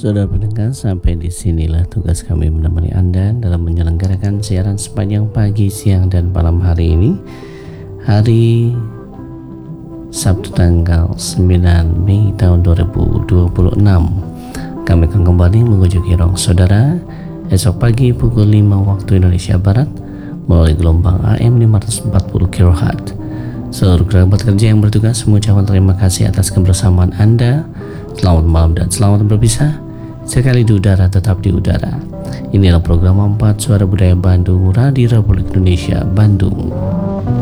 Saudara pendengar, sampai di sinilah tugas kami menemani Anda dalam menyelenggarakan siaran sepanjang pagi, siang, dan malam hari ini. Hari Sabtu tanggal 9 Mei tahun 2026. Kami akan kembali mengunjungi ruang saudara esok pagi pukul 5 waktu Indonesia Barat melalui gelombang AM 540 kHz. Seluruh kerabat kerja yang bertugas mengucapkan terima kasih atas kebersamaan Anda. Selamat malam dan selamat berpisah. Sekali di udara tetap di udara. Inilah program 4 Suara Budaya Bandung, Radio Republik Indonesia Bandung.